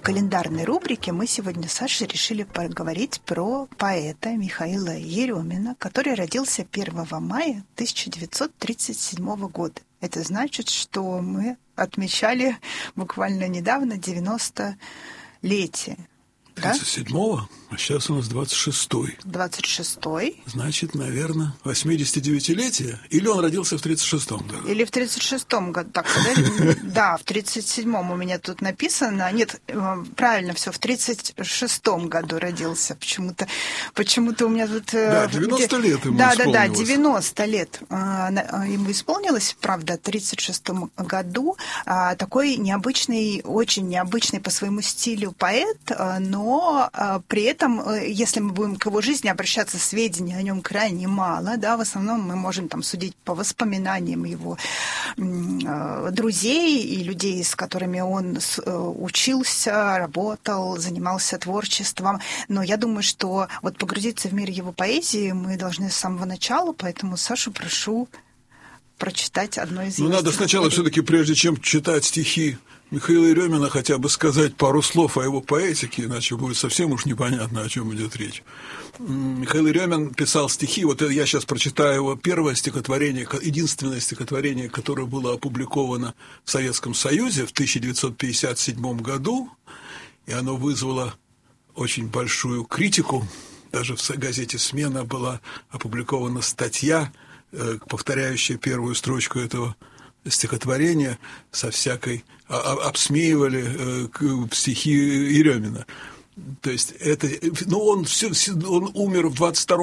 календарной рубрике мы сегодня с Сашей решили поговорить про поэта Михаила Еремина, который родился 1 мая 1937 года. Это значит, что мы отмечали буквально недавно 90-летие. 37-го, а сейчас у нас 26-й. 26-й. Значит, наверное, 89-летие. Или он родился в 36-м году? Или в 36-м году. Так, да, в 37-м у меня тут написано. Нет, правильно все, в 36-м году родился. Почему-то у меня тут... Да, 90 лет ему исполнилось. Да, 90 лет ему исполнилось, правда, в 36-м году. Такой необычный, очень необычный по своему стилю поэт, но при этом, если мы будем к его жизни обращаться, сведений о нем крайне мало, да, в основном мы можем там судить по воспоминаниям его друзей и людей, с которыми он учился, работал, занимался творчеством. Но я думаю, что вот погрузиться в мир его поэзии мы должны с самого начала, поэтому Сашу прошу прочитать одно из его надо сначала все-таки, прежде чем читать стихи Михаила Еремина, хотя бы сказать пару слов о его поэтике, иначе будет совсем уж непонятно, о чем идет речь. Михаил Еремин писал стихи, вот я сейчас прочитаю его первое стихотворение, единственное стихотворение, которое было опубликовано в Советском Союзе в 1957 году, и оно вызвало очень большую критику. Даже в газете «Смена» была опубликована статья, повторяющая первую строчку этого стихотворения, со всякой обсмеивали стихи Еремина. То есть это, он умер в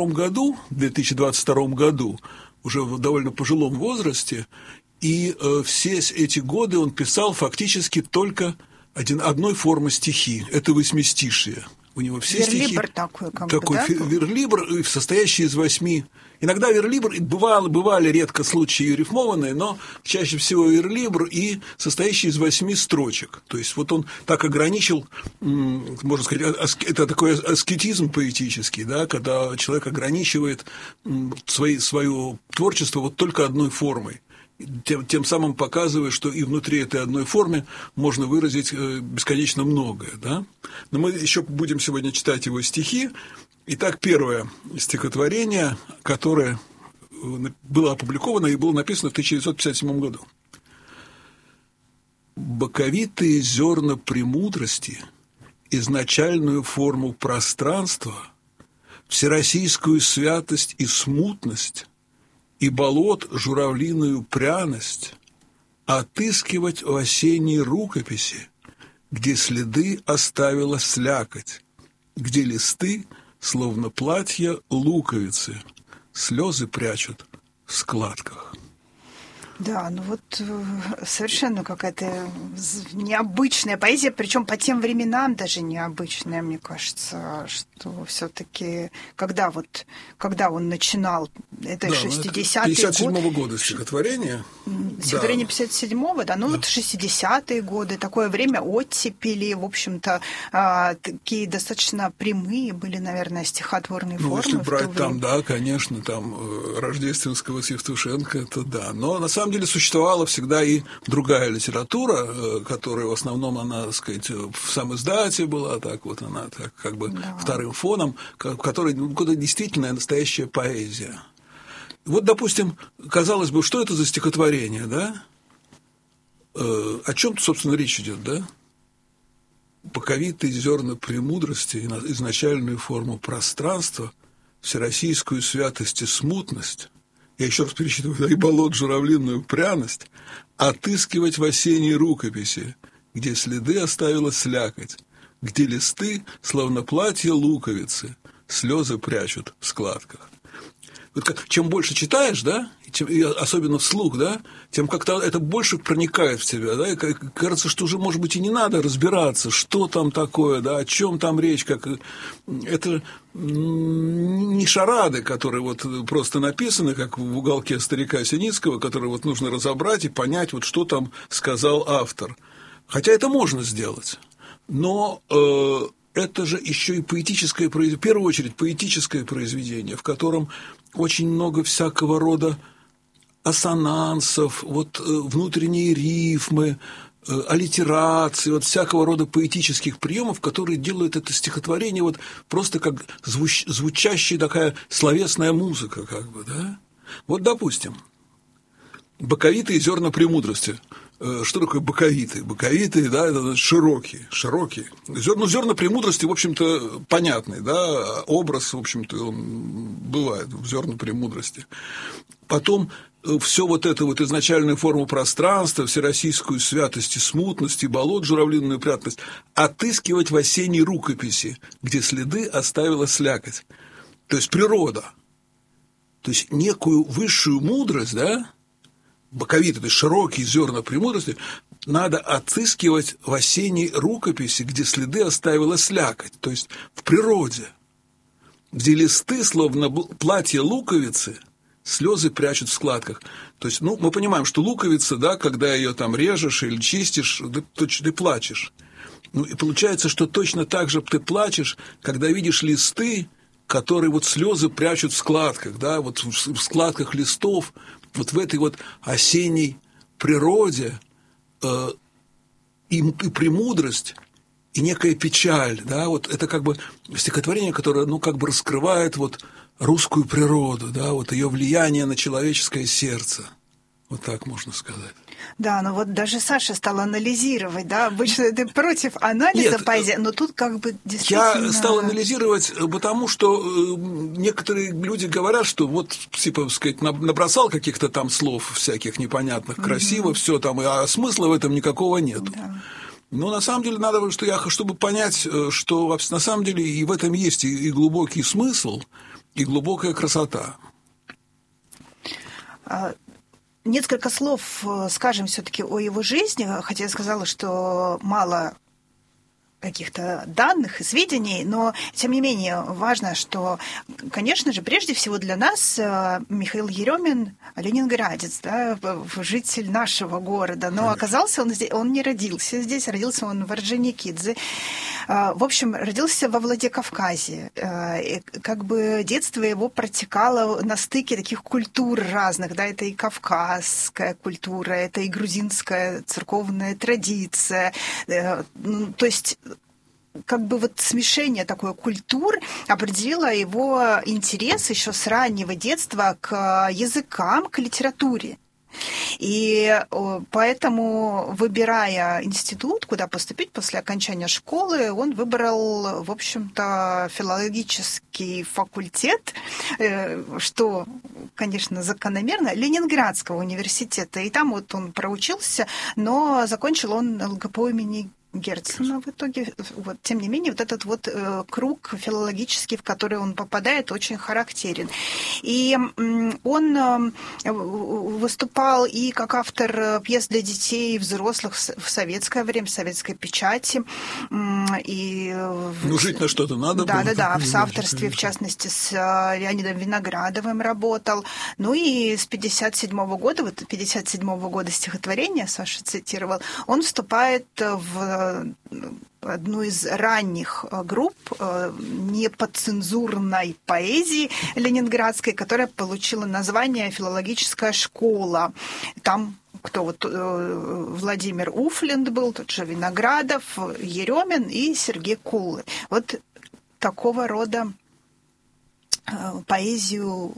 2022 году, уже в довольно пожилом возрасте, и все эти годы он писал фактически только одной формы стихи. Это восьмистишие. У него все верлибр стихи такой, верлибр, состоящий из 8. Иногда верлибр, бывали редко случаи рифмованные, но чаще всего верлибр и состоящий из 8 строчек. То есть вот он так ограничил, можно сказать, это такой аскетизм поэтический, да, когда человек ограничивает свое творчество вот только одной формой. Тем самым показывая, что и внутри этой одной формы можно выразить бесконечно многое. Да? Но мы еще будем сегодня читать его стихи. Итак, первое стихотворение, которое было опубликовано и было написано в 1957 году. «Боковитые зерна премудрости, изначальную форму пространства, всероссийскую святость и смутность, и болот журавлиную пряность отыскивать в осенней рукописи, где следы оставила слякоть, где листы, словно платья луковицы, слезы прячут в складках». Да, совершенно какая-то необычная поэзия, причем по тем временам даже необычная, мне кажется, что все-таки когда он начинал, это 60-е 57-го года стихотворение. Стихотворение 57-го, да, 60-е годы, такое время оттепели, в общем-то, такие достаточно прямые были, наверное, стихотворные формы. Если брать там, да, конечно, там Рождественского с Евтушенко, это да, но на самом деле существовала всегда и другая литература, которая в основном, она, так сказать, в самиздате была, так вот она, так как бы вторым фоном, которая действительно настоящая поэзия. Вот, допустим, казалось бы, что это за стихотворение, да? О чем, собственно, речь идет, да? Боковитые зерна премудрости, изначальную форму пространства, всероссийскую святость и смутность, я еще раз перечитываю, и болот журавлиную пряность, отыскивать в осенней рукописи, где следы оставила слякоть, где листы, словно платья луковицы, слезы прячут в складках. Вот чем больше читаешь, да, и особенно вслух, да, тем как-то это больше проникает в тебя, да, и кажется, что уже, может быть, и не надо разбираться, что там такое, да, о чем там речь, как это не шарады, которые вот просто написаны, как в уголке старика Синицкого, которые вот нужно разобрать и понять, вот что там сказал автор. Хотя это можно сделать, но это же еще и поэтическое произведение, в первую очередь поэтическое произведение, в котором очень много всякого рода ассонансов, вот внутренние рифмы, аллитераций, вот всякого рода поэтических приемов, которые делают это стихотворение вот просто как звучащая такая словесная музыка, как бы, да? Вот, допустим, «Боковитые зерна премудрости». Что такое боковитые? Боковитые, да, это широкие. Зерна премудрости, в общем-то, понятный, да, образ, в общем-то, он бывает в зерна премудрости. Потом все вот это вот изначальную форму пространства, всероссийскую святость и смутность, и болот журавлиную прятность отыскивать в осенней рукописи, где следы оставила слякоть. То есть природа. То есть некую высшую мудрость, да, боковитые, то есть широкие зерна премудрости, надо отыскивать в осенней рукописи, где следы оставила слякоть, то есть в природе, где листы, словно платье луковицы, слезы прячут в складках. То есть, мы понимаем, что луковица, да, когда ее там режешь или чистишь, ты плачешь. И получается, что точно так же ты плачешь, когда видишь листы, которые вот слезы прячут в складках, да, вот в складках листов, вот в этой вот осенней природе и премудрость, и некая печаль, да, вот это как бы стихотворение, которое, как бы раскрывает вот русскую природу, да, вот ее влияние на человеческое сердце, вот так можно сказать. Да, но вот даже Саша стал анализировать, да, обычно ты против анализа поэзии, но тут как бы действительно... Я стал анализировать, потому что некоторые люди говорят, что вот, типа, сказать, набросал каких-то там слов всяких непонятных, красиво, все там, а смысла в этом никакого нету. Да. Но на самом деле надо, чтобы понять, что на самом деле и в этом есть и глубокий смысл, и глубокая красота. Несколько слов скажем все-таки о его жизни, хотя я сказала, что мало каких-то данных и сведений, но, тем не менее, важно, что, конечно же, прежде всего для нас Михаил Еремин ленинградец, да, житель нашего города, но оказался он не родился здесь, родился он в Орджоникидзе. В общем, родился во Владикавказе. И как бы детство его протекало на стыке таких культур разных, да, это и кавказская культура, это и грузинская церковная традиция, то есть как бы вот смешение такой культур определило его интерес еще с раннего детства к языкам, к литературе. И поэтому, выбирая институт, куда поступить после окончания школы, он выбрал, в общем-то, филологический факультет, что, конечно, закономерно, Ленинградского университета. И там вот он проучился, но закончил он ЛГПУ имени Герцена в итоге. Вот, тем не менее, вот этот вот круг филологический, в который он попадает, очень характерен. И он выступал и как автор пьес для детей и взрослых в советское время, в советской печати. И жить на что-то надо было. Да, в соавторстве, в частности, с Леонидом Виноградовым работал. Ну и с 57-го года, вот 57-го года стихотворение Саша цитировал, он вступает в одну из ранних групп неподцензурной поэзии ленинградской, которая получила название «Филологическая школа». Там кто вот Владимир Уфлинд был, тот же Виноградов, Еремин и Сергей Кулы. Вот такого рода поэзию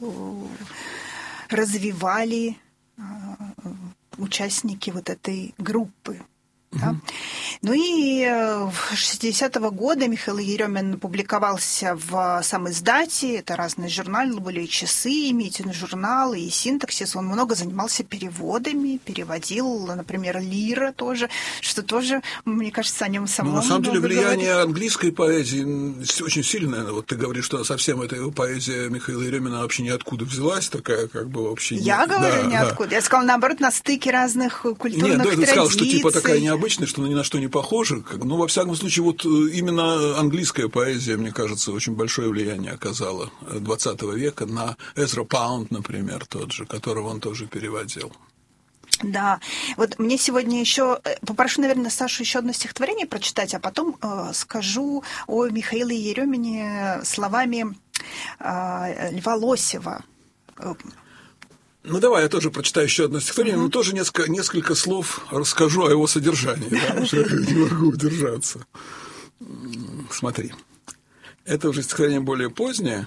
развивали участники вот этой группы. Да? Ну и в 60-го года Михаил Еремин публиковался в самиздате, это разные журналы, были и «Часы», и «Митин» журнал, и «Синтаксис». Он много занимался переводами, переводил, например, Лира тоже, что тоже, мне кажется, о нем самом. На самом деле влияние английской поэзии очень сильное. Вот ты говоришь, что совсем эта поэзия Михаила Еремина вообще ниоткуда взялась, такая как бы вообще... Я говорю ниоткуда. Я сказала, наоборот, на стыке разных культурных традиций. Ты сказал, что типа такая необычная, что ни на что не похожа. Но, во всяком случае, вот именно английская поэзия, мне кажется, очень большое влияние оказала XX века на Эзра Паунд, например, тот же, которого он тоже переводил. Да, вот мне сегодня еще попрошу, наверное, Сашу еще одно стихотворение прочитать, а потом скажу о Михаиле Еремине словами Льва Лосева. Ну, давай я тоже прочитаю еще одно стихотворение, но тоже несколько слов расскажу о его содержании, потому что я не могу удержаться. Смотри. Это уже стихотворение более позднее.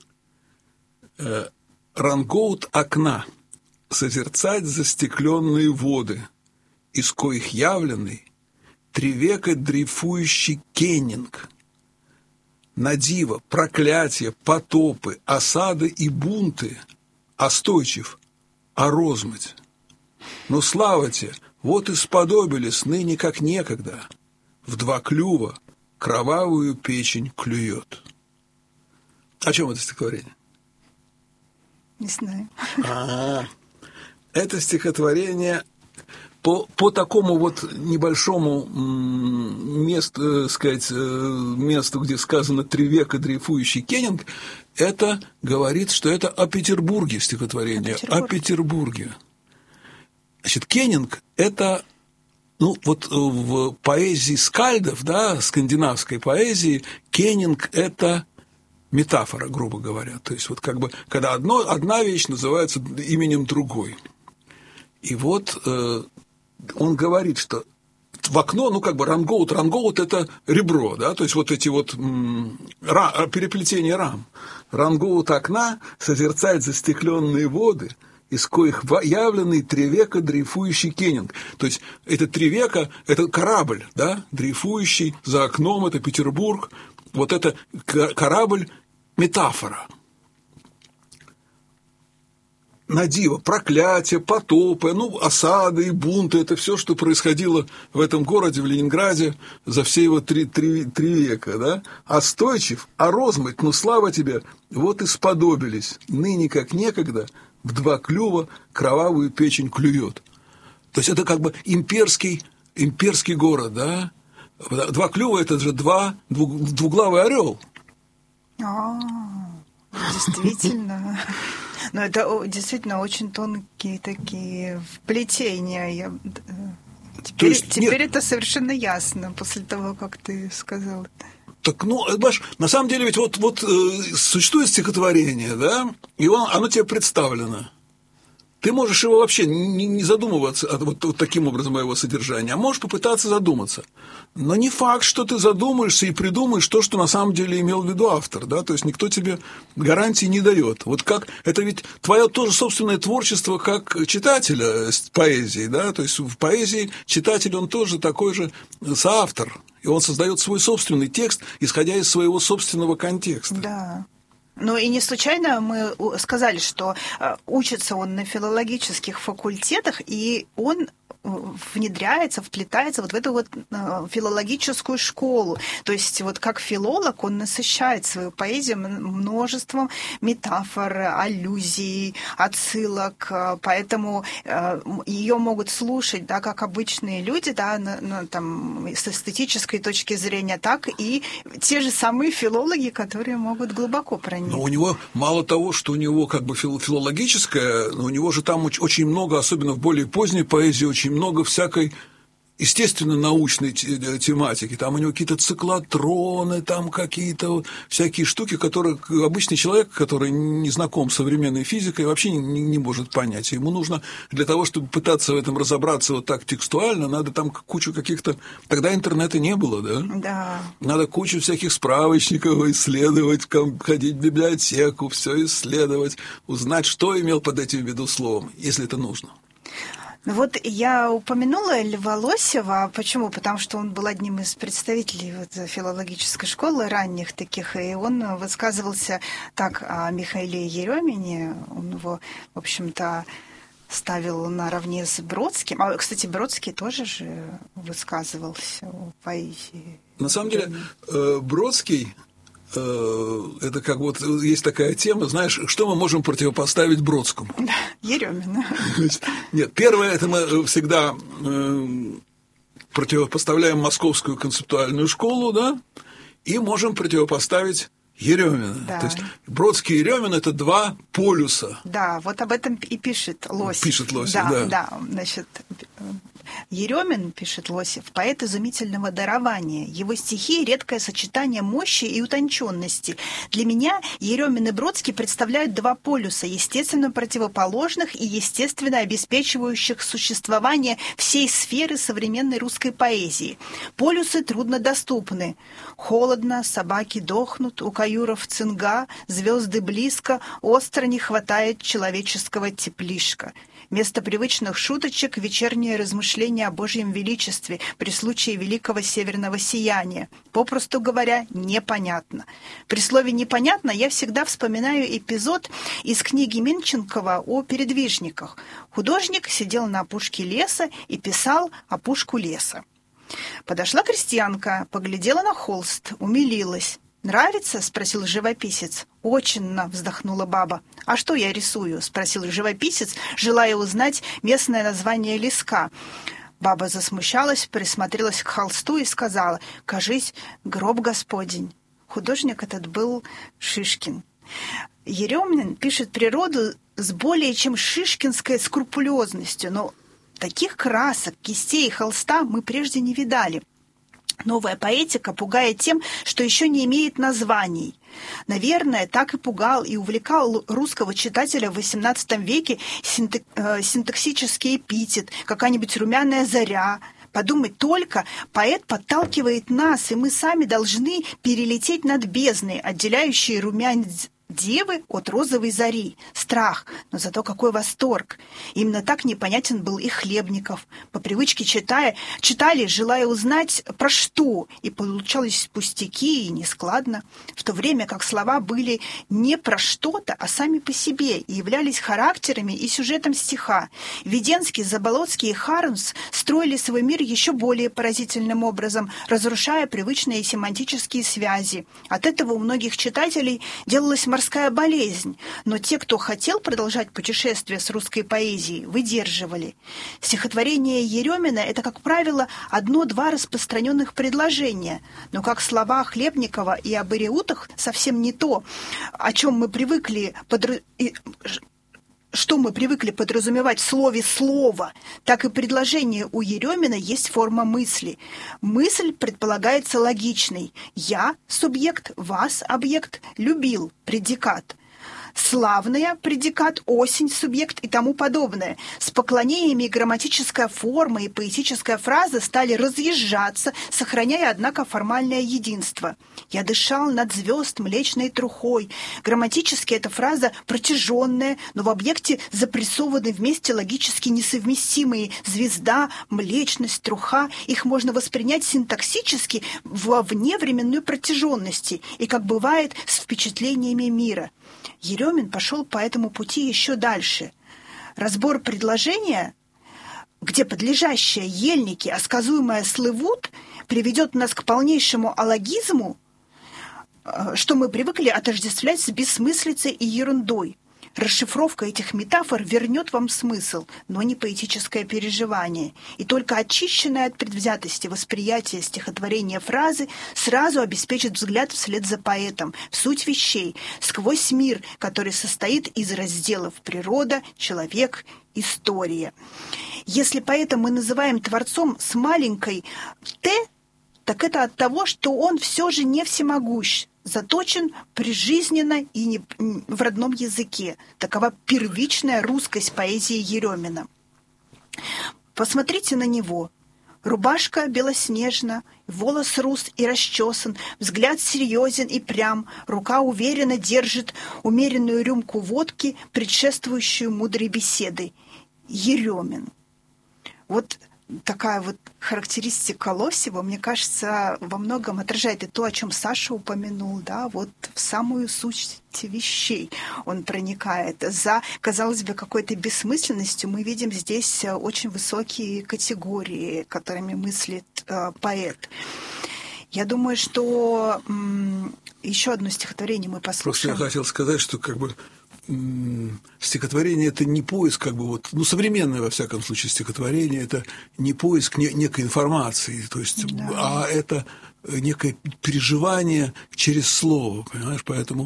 «Рангоут окна, созерцать застекленные воды, из коих явленный 3 века дрейфующий кеннинг, на диво, проклятия, потопы, осады и бунты, остойчив, а розмыть. Но слава те, вот и сподобились ныне как некогда, в 2 клюва кровавую печень клюет». О чем это стихотворение? Не знаю. Это стихотворение по такому вот небольшому месту, где сказано 3 века дрейфующий кеннинг, это говорит, что это о Петербурге стихотворение, о Петербурге. Значит, кеннинг – это, ну, вот в поэзии скальдов, да, скандинавской поэзии, кеннинг – это метафора, грубо говоря. То есть, вот как бы, когда одна вещь называется именем другой. И вот он говорит, что в окно, ну, как бы рангоут – это ребро, да, то есть вот эти вот переплетения рам. Рангоут окна созерцать застекленные воды, из коих явленный 3 века дрейфующий кеннинг. То есть это 3 века – это корабль, да, дрейфующий за окном, это Петербург. Вот это корабль – метафора. На диво, проклятия, потопы, ну, осады и бунты – это все, что происходило в этом городе, в Ленинграде, за все его 3 века, да? Остойчив, а розмыть, ну, слава тебе, вот и сподобились, ныне как некогда, в 2 клюва кровавую печень клюет. То есть это как бы имперский город, да? 2 клюва – это же двуглавый орел. Действительно. Но это действительно очень тонкие такие вплетения. Теперь это совершенно ясно после того, как ты сказал. Так, ну, понимаешь, на самом деле ведь вот существует стихотворение, да, и оно тебе представлено. Ты можешь его вообще не задумываться вот таким образом о его содержании, а можешь попытаться задуматься. Но не факт, что ты задумаешься и придумаешь то, что на самом деле имел в виду автор, да, то есть никто тебе гарантии не дает. Вот как это ведь твое тоже собственное творчество как читателя поэзии, да, то есть в поэзии читатель, он тоже такой же соавтор, и он создает свой собственный текст, исходя из своего собственного контекста. Да. Ну и не случайно мы сказали, что учится он на филологических факультетах, и он внедряется, вплетается вот в эту вот филологическую школу. То есть вот как филолог он насыщает свою поэзию множеством метафор, аллюзий, отсылок, поэтому ее могут слушать, да, как обычные люди, да, там, с эстетической точки зрения, так и те же самые филологи, которые могут глубоко проникнуть. Но у него мало того, что у него как бы филологическое, но у него же там очень много, особенно в более поздней поэзии, очень много всякой, естественно, научной тематики. Там у него какие-то циклотроны, там какие-то всякие штуки, которые обычный человек, который не знаком с современной физикой, вообще не может понять. Ему нужно для того, чтобы пытаться в этом разобраться вот так текстуально, надо там кучу каких-то... Тогда интернета не было, да? Да. Надо кучу всяких справочников исследовать, ходить в библиотеку, все исследовать, узнать, что имел под этим в виду словом, если это нужно. Ну вот я упомянула Льва Лосева. Почему? Потому что он был одним из представителей вот филологической школы ранних таких, и он высказывался так о Михаиле Еремине. Он его, в общем-то, ставил наравне с Бродским. А, кстати, Бродский тоже же высказывался о поэзии. На самом деле, Бродский... Это как вот есть такая тема, знаешь, что мы можем противопоставить Бродскому? Еремина. Нет, первое, это мы всегда противопоставляем Московскую концептуальную школу, да, и можем противопоставить Еремина. Да. То есть Бродский и Еремин – это 2 полюса. Да, вот об этом и пишет Лосев. Пишет Лосев, да. Да, значит, Еремин, пишет Лосев, поэт изумительного дарования. Его стихи – редкое сочетание мощи и утонченности. Для меня Еремин и Бродский представляют два полюса, естественно противоположных и естественно обеспечивающих существование всей сферы современной русской поэзии. Полюсы труднодоступны. Холодно, собаки дохнут, у каюров цинга, звезды близко, остро не хватает человеческого теплишка. Вместо привычных шуточек вечернее размышление о Божьем величестве при случае великого северного сияния. Попросту говоря, непонятно. При слове «непонятно» я всегда вспоминаю эпизод из книги Минченкова о передвижниках. Художник сидел на опушке леса и писал опушку леса. Подошла крестьянка, поглядела на холст, умилилась. «Нравится?» — спросил живописец. «Очень-на!» — вздохнула баба. «А что я рисую?» — спросил живописец, желая узнать местное название леска. Баба засмущалась, присмотрелась к холсту и сказала: «Кажись, гроб Господень». Художник этот был Шишкин. Еремин пишет природу с более чем шишкинской скрупулезностью, но таких красок, кистей и холста мы прежде не видали. Новая поэтика пугает тем, что еще не имеет названий. Наверное, так и пугал и увлекал русского читателя в XVIII веке синтаксический эпитет, какая-нибудь румяная заря. Подумать только, поэт подталкивает нас, и мы сами должны перелететь над бездной, отделяющей румянец девы от розовой зари. Страх, но зато какой восторг. Именно так непонятен был и Хлебников. По привычке читали, желая узнать про что, и получалось пустяки и нескладно, в то время как слова были не про что-то, а сами по себе, и являлись характерами и сюжетом стиха. Веденский, Заболоцкий и Хармс строили свой мир еще более поразительным образом, разрушая привычные семантические связи. От этого у многих читателей делалось морская болезнь, но те, кто хотел продолжать путешествие с русской поэзией, выдерживали. Стихотворение Еремина – это, как правило, одно-два распространенных предложения, но как слова Хлебникова и об Иреутах совсем не то, о чем мы привыкли что мы привыкли подразумевать в слове «слово», так и предложение у Еремина есть форма мысли. Мысль предполагается логичной. «Я» – субъект, «вас» – объект, «любил» – предикат. Славная – предикат, осень – субъект и тому подобное. С поклонениями грамматическая форма и поэтическая фраза стали разъезжаться, сохраняя, однако, формальное единство. «Я дышал над звезд млечной трухой». Грамматически эта фраза протяженная, но в объекте запрессованы вместе логически несовместимые звезда, млечность, труха. Их можно воспринять синтаксически во вневременной протяженности и, как бывает, с впечатлениями мира. Еремин пошел по этому пути еще дальше. Разбор предложения, где подлежащее ельники, а сказуемое слывут, приведет нас к полнейшему алогизму, что мы привыкли отождествлять с бессмыслицей и ерундой. Расшифровка этих метафор вернет вам смысл, но не поэтическое переживание. И только очищенное от предвзятости восприятие стихотворения фразы сразу обеспечит взгляд вслед за поэтом, в суть вещей, сквозь мир, который состоит из разделов природа, человек, история. Если поэта мы называем творцом с маленькой «т», так это от того, что он все же не всемогущ, заточен прижизненно и не в родном языке. Такова первичная русскость поэзии Еремина. Посмотрите на него. Рубашка белоснежна, волос рус и расчесан, взгляд серьезен и прям, рука уверенно держит умеренную рюмку водки, предшествующую мудрой беседы. Еремин. Вот такая вот характеристика Лосева, мне кажется, во многом отражает и то, о чем Саша упомянул, да, вот в самую суть вещей он проникает. За, казалось бы, какой-то бессмысленностью мы видим здесь очень высокие категории, которыми мыслит поэт. Я думаю, что еще одно стихотворение мы послушаем. Просто я хотел сказать, что как бы стихотворение – это не поиск, как бы вот, ну, современное, во всяком случае, стихотворение – это не поиск некой информации, то есть, да. А это некое переживание через слово, понимаешь, поэтому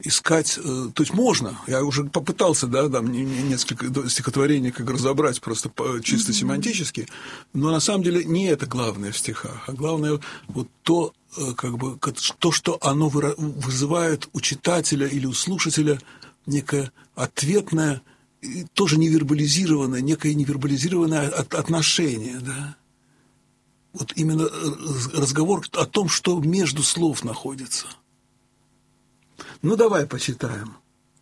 искать, то есть можно, я уже попытался, да, там несколько стихотворений как разобрать просто чисто семантически, но на самом деле не это главное в стихах, а главное вот то, как бы, то, что оно вызывает у читателя или у слушателя некое ответное, тоже невербализированное, некое невербализированное отношение, да. Вот именно разговор о том, что между слов находится. Ну, давай почитаем.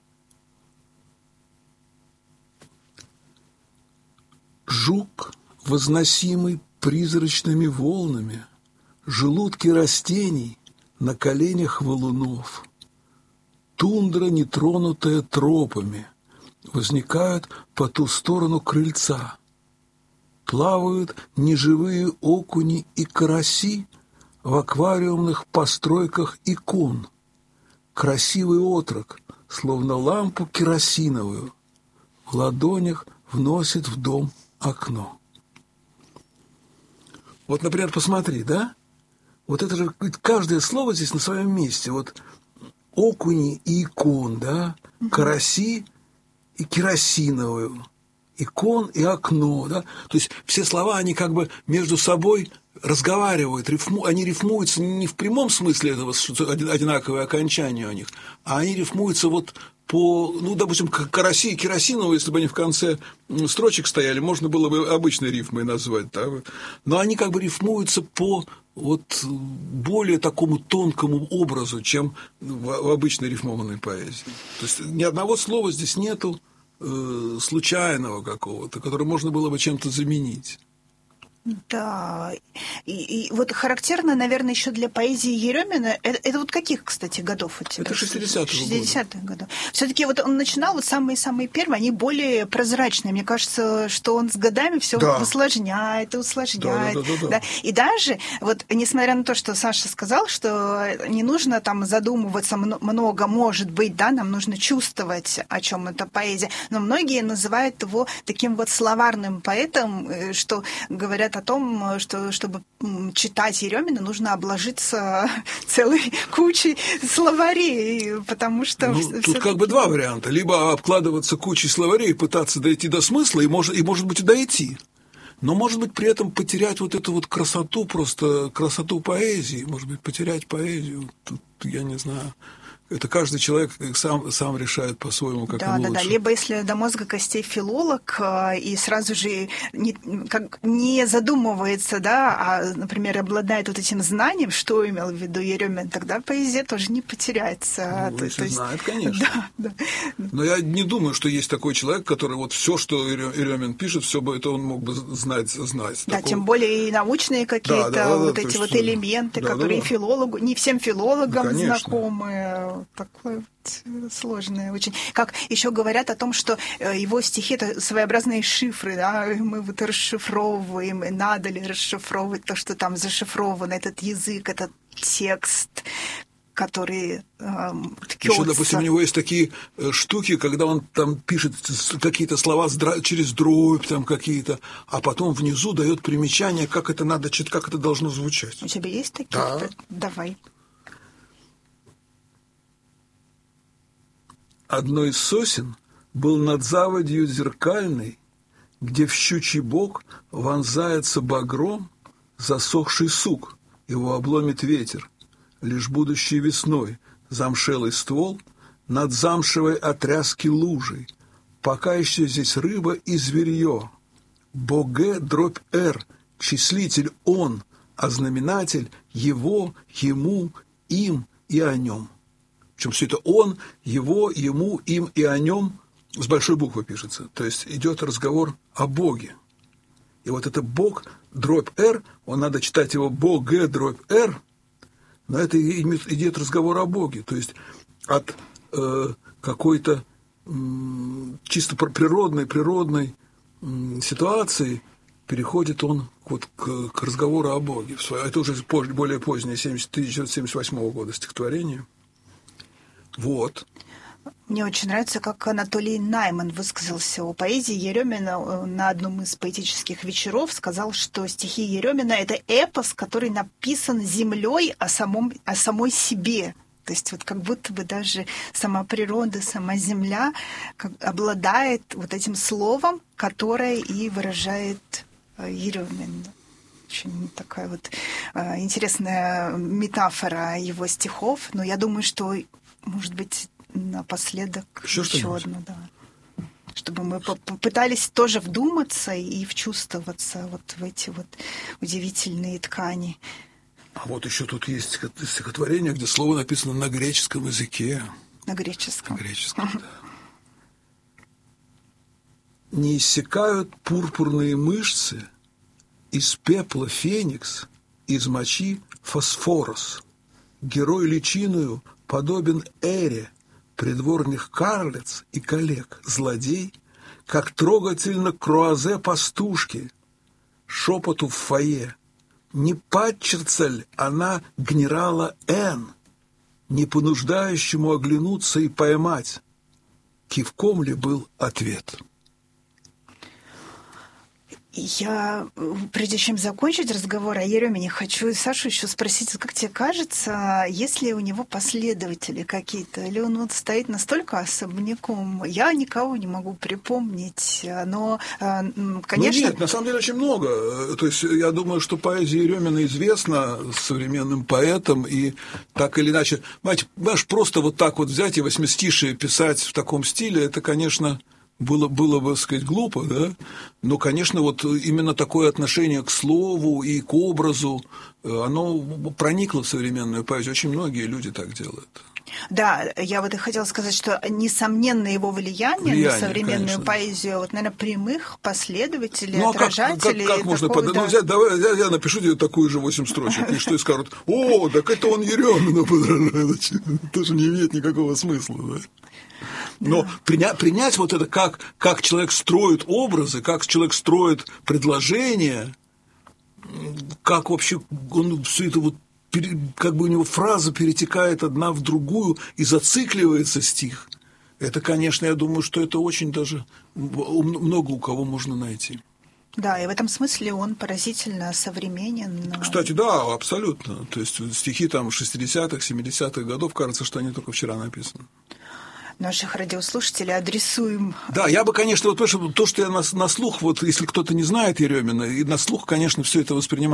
Жук, возносимый призрачными волнами, желудки растений на коленях валунов, тундра, нетронутая тропами, возникают по ту сторону крыльца. Плавают неживые окуни и караси в аквариумных постройках икон. Красивый отрок, словно лампу керосиновую, в ладонях вносит в дом окно. Вот, например, посмотри, да? Вот это же каждое слово здесь на своем месте. Вот окуни и икон, да? Караси и керосиновую. Икон и окно, да? То есть все слова, они как бы между собой разговаривают, они рифмуются не в прямом смысле этого, что одинаковое окончание у них, а они рифмуются вот по, ну, допустим, караси и керосиновую, если бы они в конце строчек стояли, можно было бы обычной рифмой назвать, да? Но они как бы рифмуются по вот более такому тонкому образу, чем в обычной рифмованной поэзии. То есть ни одного слова здесь нету случайного какого-то, который можно было бы чем-то заменить. Да, и вот характерно, наверное, еще для поэзии Еремина, это вот каких, кстати, годов у тебя? Это 60-х годов. Все-таки вот он начинал, вот самые-самые первые, они более прозрачные. Мне кажется, что он с годами все усложняет и усложняет. Да. И даже, вот, несмотря на то, что Саша сказал, что не нужно там задумываться много, может быть, да, нам нужно чувствовать, о чем эта поэзия, но многие называют его таким вот словарным поэтом, что говорят о том, что чтобы читать Еремина, нужно обложиться целой кучей словарей, потому что... Ну, тут как бы два варианта. Либо обкладываться кучей словарей, пытаться дойти до смысла, и может быть, и дойти. Но, может быть, при этом потерять вот эту вот красоту, просто красоту поэзии, может быть, потерять поэзию. Тут, я не знаю... Это каждый человек сам решает по-своему, как ему лучше. Да. Либо если до мозга костей филолог и сразу же не задумывается, да, а, например, обладает вот этим знанием, что имел в виду Еремин, тогда поэзия тоже не потеряется. Ну, если знает, конечно. Да. Но я не думаю, что есть такой человек, который вот все, что Еремин пишет, все бы это он мог бы знать. Да, тем более и научные какие-то эти вот элементы, которые филологу, не всем филологам знакомы. Такое вот сложное очень. Как еще говорят о том, что его стихи — это своеобразные шифры, да, мы вот расшифровываем, и надо ли расшифровывать то, что там зашифровано, этот язык, этот текст, который ткётся. Еще, допустим, у него есть такие штуки, когда он там пишет какие-то слова через дробь там какие-то, а потом внизу дает примечание, как это надо читать, как это должно звучать. У тебя есть такие? Да. Давай. Одной из сосен был над заводью зеркальный, где в щучий бок вонзается багром засохший сук, его обломит ветер, лишь будущей весной замшелый ствол над замшевой отряски лужей, пока еще здесь рыба и зверье. Боге дробь Р, числитель он, а знаменатель его, ему, им и о нем. Причем все это он, его, ему, им и о нем с большой буквы пишется. То есть идет разговор о Боге. И вот это Бог, дробь Р, надо читать его Боге, дробь Р, но это идет разговор о Боге. То есть от какой-то чисто природной ситуации переходит он вот к разговору о Боге. Это уже более позднее, 1978 года стихотворение. Вот. Мне очень нравится, как Анатолий Найман высказался о поэзии Еремина на одном из поэтических вечеров. Сказал, что стихи Еремина — это эпос, который написан землей о самой себе. То есть вот как будто бы даже сама природа, сама земля обладает вот этим словом, которое и выражает Еремин. Очень такая вот интересная метафора его стихов. Но я думаю, что, может быть, напоследок еще одну, да. Чтобы мы попытались тоже вдуматься и вчувствоваться вот в эти вот удивительные ткани. А вот еще тут есть стихотворение, где слово написано на греческом языке. На греческом. На греческом, да. Не иссякают пурпурные мышцы, из пепла феникс, из мочи фосфорос. Герой личиною подобен Эре, придворных карлиц и коллег, злодей, как трогательно круазе пастушки, шепоту в фойе. Не падчерцель она генерала Н, не понуждающему оглянуться и поймать. Кивком ли был ответ? Я, прежде чем закончить разговор о Еремине, хочу Сашу еще спросить, как тебе кажется, есть ли у него последователи какие-то, или он вот стоит настолько особняком? Я никого не могу припомнить, но, конечно... Ну нет, на самом деле очень много. То есть я думаю, что поэзия Еремина известна современным поэтам, и так или иначе, понимаешь, просто вот так вот взять и восьмистишие писать в таком стиле, это, конечно... Было бы, сказать, глупо, да? Но, конечно, вот именно такое отношение к слову и к образу, оно проникло в современную поэзию. Очень многие люди так делают. Да, я вот и хотела сказать, что, несомненно, его влияние на современную конечно. Поэзию, вот, наверное, прямых последователей, ну, отражателей. Как можно подать? Да. Ну, взять, давай, я напишу тебе такую же 8 строчек, и что и скажут, о, так это он Еремину подражает. Это тоже не имеет никакого смысла, да? Но принять вот это, как человек строит образы, как человек строит предложения, как вообще он все это вот, как бы у него фраза перетекает одна в другую и зацикливается стих. Это, конечно, я думаю, что это очень даже много у кого можно найти. Да, и в этом смысле он поразительно современен. Кстати, да, абсолютно. То есть стихи там 60-х, 70-х годов, кажется, что они только вчера написаны. Наших радиослушателей адресуем. Да, я бы, конечно, вот то, что я на слух, вот если кто-то не знает Еремина, и на слух, конечно, все это воспринимаю.